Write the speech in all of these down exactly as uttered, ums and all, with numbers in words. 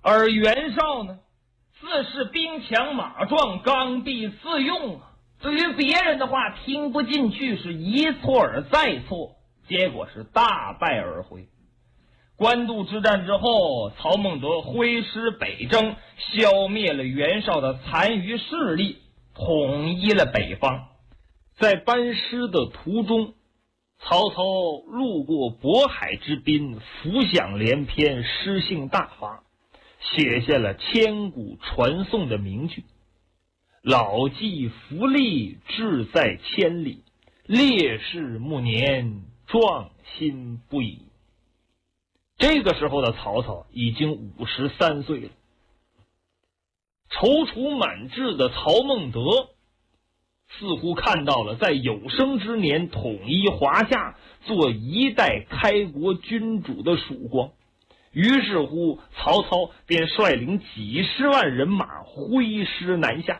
而袁绍呢，自是兵强马壮，刚愎自用啊。对于别人的话听不进去，是一错而再错，结果是大败而回。官渡之战之后，曹孟德挥师北征，消灭了袁绍的残余势力，统一了北方。在班师的途中，曹操路过渤海之滨，浮想联翩，诗兴大发，写下了千古传颂的名句：老骥伏枥，志在千里，烈士暮年，壮心不已。这个时候的曹操已经五十三岁了。踌躇满志的曹孟德似乎看到了在有生之年统一华夏，做一代开国君主的曙光，于是乎曹操便率领几十万人马挥师南下。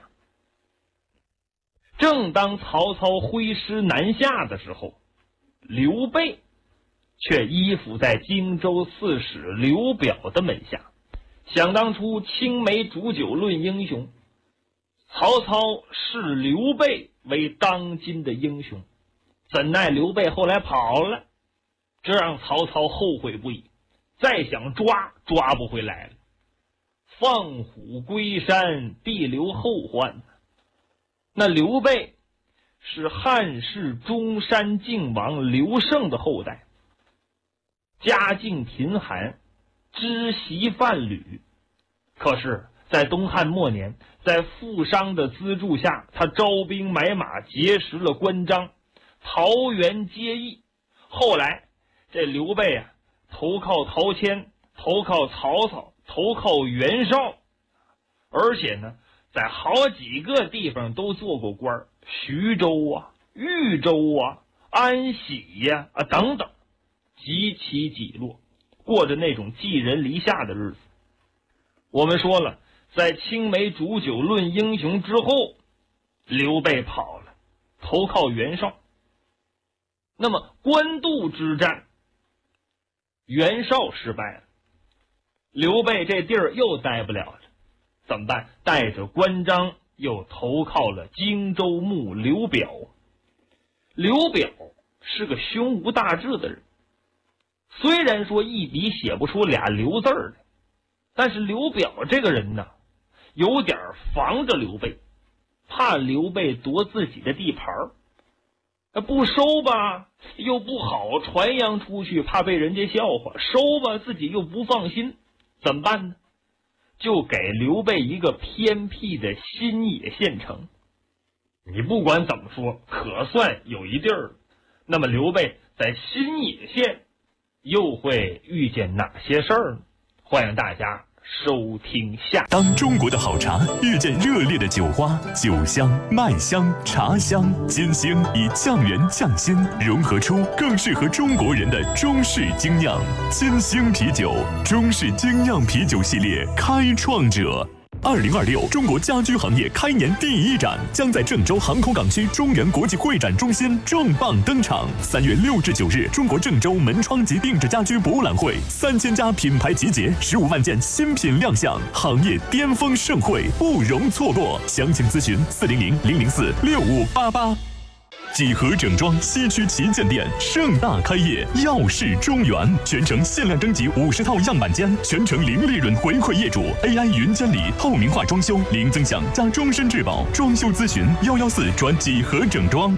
正当曹操挥师南下的时候，刘备却依附在荆州刺史刘表的门下。想当初青梅煮酒论英雄，曹操视刘备为当今的英雄，怎奈刘备后来跑了，这让曹操后悔不已，再想抓抓不回来了。放虎归山，必留后患。那刘备是汉室中山靖王刘胜的后代，家境贫寒，知习贩履。可是在东汉末年，在富商的资助下，他招兵买马，结识了关张，桃园结义。后来这刘备啊，投靠陶谦，投靠曹操，投靠袁绍，而且呢在好几个地方都做过官，徐州啊、豫州啊、安喜呀 啊, 啊等等，几起几落，过着那种寄人篱下的日子。我们说了，在青梅煮酒论英雄之后，刘备跑了，投靠袁绍。那么官渡之战，袁绍失败了，刘备这地儿又待不了了，怎么办？带着关张又投靠了荆州牧刘表。刘表是个胸无大志的人，虽然说一笔写不出俩刘字儿来，但是刘表这个人呢，有点防着刘备，怕刘备夺自己的地盘儿，不收吧又不好传扬出去，怕被人家笑话；收吧自己又不放心，怎么办呢？就给刘备一个偏僻的新野县城。你不管怎么说，可算有一地儿。那么刘备在新野县又会遇见哪些事儿呢？欢迎大家收听下。 当中国的好茶遇见热烈的酒花，酒香、麦香、茶香，金星以酱园匠心融合出更适合中国人的中式精酿。金星啤酒，中式精酿啤酒系列开创者。二零二六中国家居行业开年第一展将在郑州航空港区中原国际会展中心重磅登场。三月六至九日，中国郑州门窗及定制家居博物览会，三千家品牌集结，十五万件新品亮相，行业巅峰盛会不容错过。详情咨询四零零零零四六五八八。几何整装西区旗舰店盛大开业，耀世中原，全程限量征集五十套样板间，全程零利润回馈业主 ，A I 云监理，透明化装修，零增享加终身质保，装修咨询幺幺四转几何整装。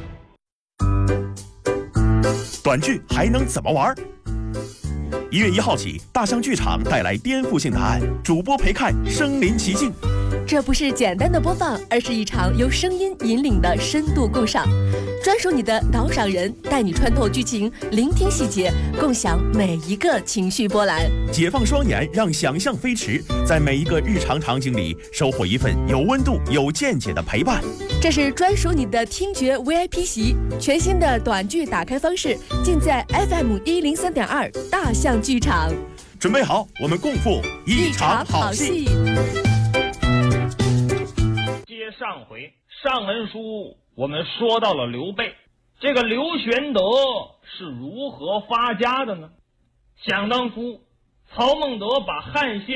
短剧还能怎么玩？一月一号起，大象剧场带来颠覆性答案，主播陪看身临其境。 这不是简单的播放，而是一场由声音引领的深度共赏，专属你的导赏人，带你穿透剧情，聆听细节，共享每一个情绪波澜。 解放双眼，让想象飞驰，在每一个日常场景里收获一份有温度、有见解的陪伴。 这是专属你的听觉 V I P 席，全新的短剧打开方式，尽在 F M 一零三点二大象剧场。 准备好，我们共赴一场好戏。 接上回上文书我们说到了刘备，这个刘玄德是如何发家的呢？想当初曹孟德把汉献